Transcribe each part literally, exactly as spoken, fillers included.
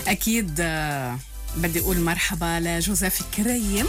أكيد آه، بدي أقول مرحبا لجوزيف كريم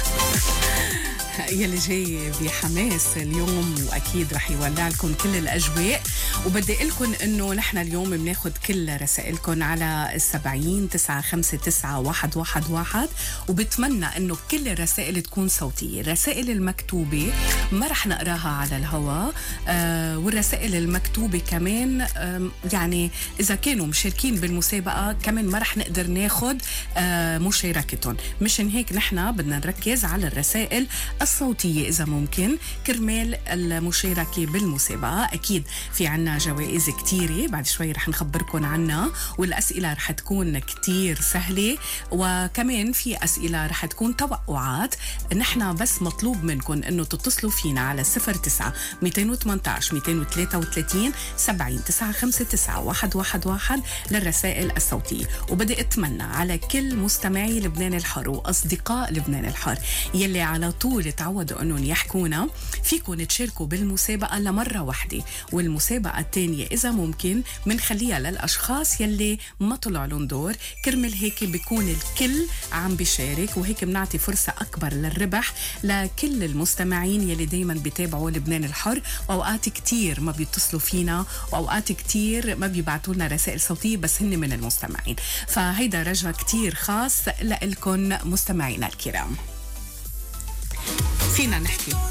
يلي جاي بحماس اليوم، واكيد رح يولع لكم كل الاجواء. وبدي اقول لكم انه نحن اليوم بناخذ كل رسائلكم على السبعين تسعة خمسة تسعة واحد واحد واحد، وبتمنى انه كل الرسائل تكون صوتيه. الرسائل المكتوبه ما رح نقراها على الهواء، آه والرسائل المكتوبه كمان آه يعني اذا كانوا مشاركين بالمسابقه كمان ما رح نقدر ناخذ آه مشاركتهم. مشان هيك نحن بدنا نركز على الرسائل الصوتية إذا ممكن كرمال المشاركة بالمسابقة. أكيد في عنا جوائز كتيرة بعد شوي رح نخبركن عنها، والأسئلة رح تكون كتير سهلة، وكمان في أسئلة رح تكون توقعات. نحن بس مطلوب منكم أنه تتصلوا فينا على صفر تسعة مئتين وثمانية عشر مئتين وثلاثة وثلاثين سبعين تسعة خمسة تسعة واحد واحد واحد للرسائل الصوتية. وبدي أتمنى على كل مستمعي لبنان الحر وأصدقاء لبنان الحر يلي على طول تعودوا انهم يحكونا، فيكم تشاركوا بالمسابقه لمره واحده، والمسابقه الثانيه اذا ممكن بنخليها للاشخاص يلي ما طلعوا لهم دور، كرمال هيك بيكون الكل عم بيشارك، وهيك بنعطي فرصه اكبر للربح لكل المستمعين يلي دايما بيتابعوا لبنان الحر، واوقات كتير ما بيتصلوا فينا، واوقات كتير ما بيبعتوا لنا رسائل صوتيه بس هن من المستمعين. فهيدا رجاء كتير خاص لكم مستمعينا الكرام. فينا نحكي